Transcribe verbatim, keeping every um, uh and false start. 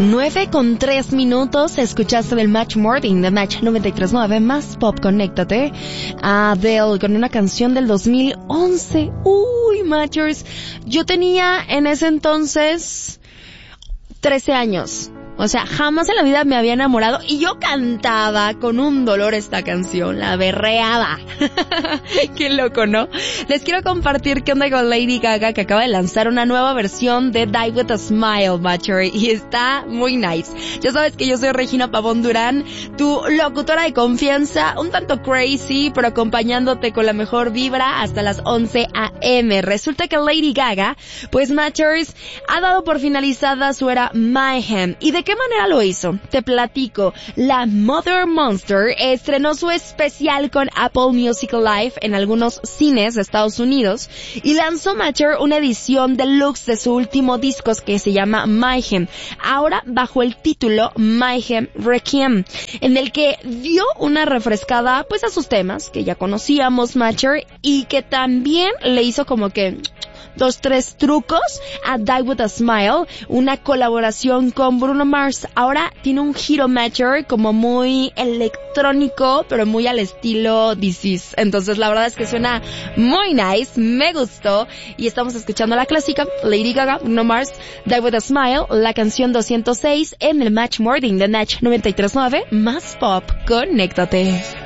nueve con tres minutos, escuchaste del Match Morning de Match noventa y tres punto nueve, más pop, conéctate. Adele con una canción del dos mil once. Uy, Matchers, yo tenía en ese entonces trece años. O sea, jamás en la vida me había enamorado y yo cantaba con un dolor esta canción, la berreaba. Qué loco, ¿no? Les quiero compartir qué onda con Lady Gaga, que acaba de lanzar una nueva versión de Die With a Smile, Matcher, y está muy nice. Ya sabes que yo soy Regina Pavón Durán, tu locutora de confianza, un tanto crazy, pero acompañándote con la mejor vibra hasta las once a eme. Resulta que Lady Gaga, pues Matchers, ha dado por finalizada su era Mayhem. ¿Y de qué manera lo hizo? Te platico. La Mother Monster estrenó su especial con Apple Music Live en algunos cines de Estados Unidos y lanzó Matcher una edición deluxe de su último disco que se llama Mayhem, ahora bajo el título Mayhem Requiem, en el que dio una refrescada pues a sus temas que ya conocíamos, Matcher, y que también le hizo como que dos, tres trucos a Die With a Smile, una colaboración con Bruno Mars. Ahora tiene un giro, Matcher, como muy electrónico, pero muy al estilo This Is. Entonces la verdad es que suena muy nice, me gustó, y estamos escuchando la clásica Lady Gaga, Bruno Mars, Die With a Smile, la canción doscientos seis en el Match Morning de Match noventa y tres punto nueve, más pop, conéctate.